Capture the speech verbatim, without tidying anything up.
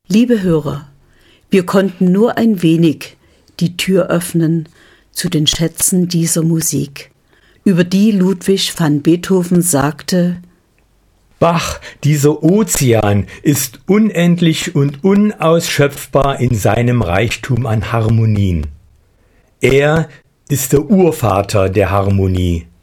Liebe Hörer, wir konnten nur ein wenig die Tür öffnen zu den Schätzen dieser Musik, über die Ludwig van Beethoven sagte: Bach, dieser Ozean, ist unendlich und unausschöpfbar in seinem Reichtum an Harmonien. Er ist der Urvater der Harmonie.